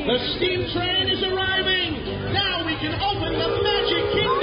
The steam train is arriving. Now we can open the Magic Kingdom.